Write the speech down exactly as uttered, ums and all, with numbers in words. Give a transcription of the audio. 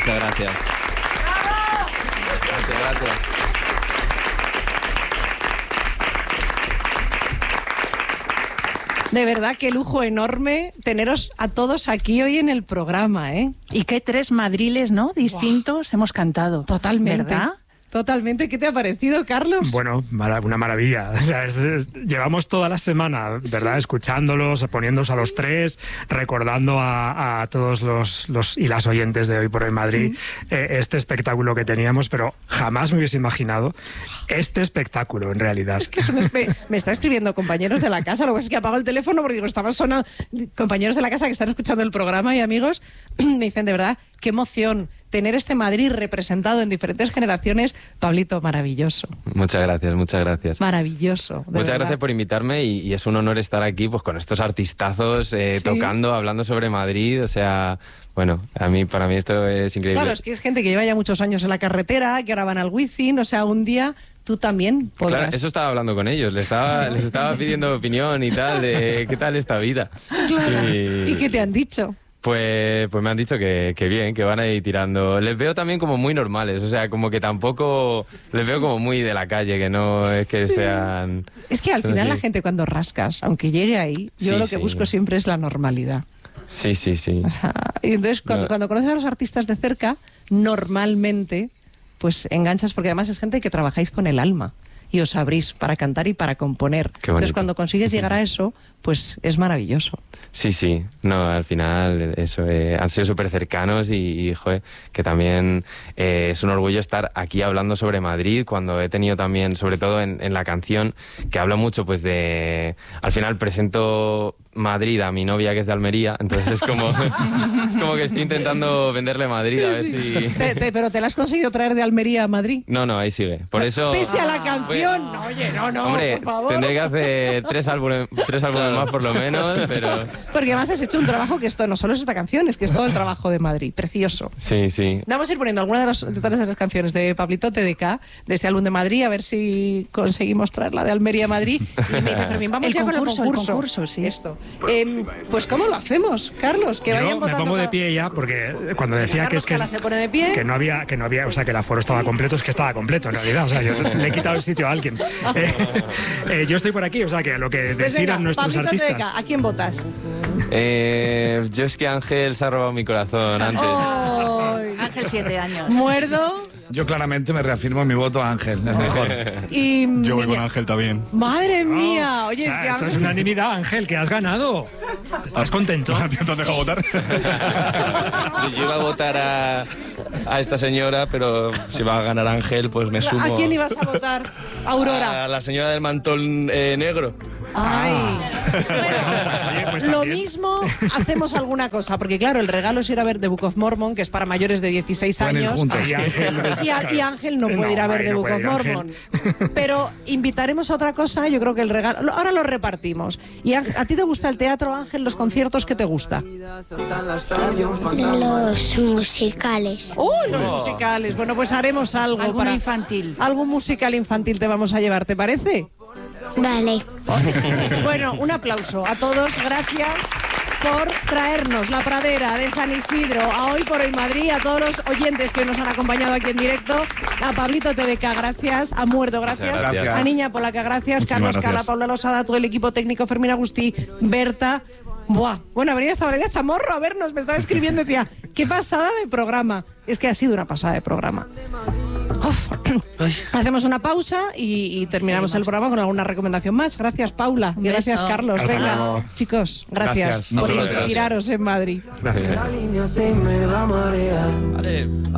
Muchas gracias. Gracias, gracias. De verdad, qué lujo enorme teneros a todos aquí hoy en el programa, ¿eh? Y qué tres madriles, ¿no? Distintos wow. hemos cantado. Totalmente. ¿Verdad? Totalmente. ¿Qué te ha parecido, Carlos? Bueno, una maravilla. O sea, es, es, llevamos toda la semana, ¿verdad? Sí. Escuchándolos, poniéndonos a los tres, recordando a, a todos los, los y las oyentes de Hoy por Hoy Madrid mm. eh, este espectáculo que teníamos, pero jamás me hubiese imaginado este espectáculo, en realidad. Es que eso me, me está escribiendo compañeros de la casa, lo que pasa es que apago el teléfono porque digo, estaban sonando compañeros de la casa que están escuchando el programa y amigos, me dicen, de verdad, qué emoción tener este Madrid representado en diferentes generaciones. Pablito, maravilloso. Muchas gracias, muchas gracias. Maravilloso. Muchas verdad. gracias por invitarme y, y es un honor estar aquí pues con estos artistazos eh, ¿Sí? tocando, hablando sobre Madrid, o sea... Bueno, a mí, para mí esto es increíble. Claro, es que es gente que lleva ya muchos años en la carretera, que ahora van al Wizzing, o sea, un día tú también podrás. Claro, eso estaba hablando con ellos, les estaba, les estaba pidiendo opinión y tal, de qué tal esta vida. Claro. ¿Y, ¿Y qué te han dicho? Pues, pues me han dicho que, que bien, que van a ir tirando. Les veo también como muy normales, o sea, como que tampoco... Les veo como muy de la calle, que no es que sí. sean... Es que al final así. La gente cuando rascas, aunque llegue ahí, yo sí, lo que sí. busco siempre es la normalidad. Sí, sí, sí. O sea, y entonces cuando, no. cuando conoces a los artistas de cerca, normalmente pues enganchas, porque además es gente que trabajáis con el alma y os abrís para cantar y para componer. Entonces cuando consigues llegar a eso, pues es maravilloso. Sí, sí, no, al final eso, eh, han sido súper cercanos y, y joder, que también eh, es un orgullo estar aquí hablando sobre Madrid, cuando he tenido también, sobre todo en, en la canción, que hablo mucho pues de... Al final presento Madrid a mi novia que es de Almería, entonces es como, es como que estoy intentando venderle Madrid a ver sí. si... Te, te, ¿Pero te la has conseguido traer de Almería a Madrid? No, no, ahí sigue, por eso... Pese a la canción, no, oye, no, no, hombre, por favor. Tendré que hacer tres álbumes, tres álbumes más por lo menos, pero... Porque además has hecho un trabajo que esto no solo es esta canción, es que es todo el trabajo de Madrid, precioso. Sí, sí. Vamos a ir poniendo algunas de, los, de todas las canciones de Pablito T D K, de este álbum de Madrid, a ver si conseguimos traerla de Almería a Madrid. Y me dice, Fermín, vamos el ya concurso, con el concurso. El concurso, sí. Esto. Eh, pues ¿cómo lo hacemos, Carlos? Que Yo vayan me votando pongo de cada... pie ya, porque cuando decía Carlos, que es que, se pone de pie. que no había, que no había, o sea, que el aforo estaba completo, es que estaba completo en realidad, o sea, yo le he quitado el sitio a alguien. Eh, eh, yo estoy por aquí, o sea, que lo que pues decidan venga, nuestros Pablito artistas. T D K, ¿a quién votas? Eh, yo es que Ángel se ha robado mi corazón antes. Oh, Ángel, siete años. Muerdo. Yo claramente me reafirmo en mi voto a Ángel, es mejor. Y, yo voy con Ángel también. Madre No, mía, oye, o sea, es que esto Ángel... es unanimidad, Ángel, que has ganado. ¿Estás contento? ¿Te has dejado votar? Yo iba a votar a, a esta señora, pero si va a ganar Ángel, pues me sumo. ¿A quién ibas a votar, Aurora? A la señora del mantón eh, negro. Ay, Pues, oye, pues lo también. mismo hacemos alguna cosa, porque claro, el regalo es ir a ver The Book of Mormon, que es para mayores de dieciséis Pueden ir años. juntos. Y Ángel, Y, a- y Ángel no puede ir a ver ahí The no Book puede of ir Ángel. Mormon. Pero invitaremos a otra cosa, yo creo que el regalo... lo- Ahora lo repartimos. ¿Y a, a ti te gusta el teatro, Ángel? ¿Los conciertos qué te gusta? Los musicales. ¡Oh, los musicales! Bueno, pues haremos algo Alguno para... infantil. Algún musical infantil te vamos a llevar, ¿te parece? Vale. Bueno, un aplauso a todos, gracias por traernos la pradera de San Isidro a Hoy por Hoy Madrid, a todos los oyentes que nos han acompañado aquí en directo, a Pablito T D K, gracias, a Muerto, gracias, gracias. a Niña Polaca, gracias, Muchísimas Carlos gracias. Cala, Paula Losada, todo el equipo técnico, Fermín Agustí, Berta. Buah, bueno, habría esta Valeria Chamorro a vernos, me estaba escribiendo y decía, qué pasada de programa. Es que ha sido una pasada de programa. Uf. Hacemos una pausa y, y terminamos el programa con alguna recomendación más. Gracias, Paula. Y gracias, beso. Carlos. Hasta Venga, luego. chicos, gracias, Gracias. por Muchas gracias. inspiraros en Madrid. Gracias. La línea se me va a marear.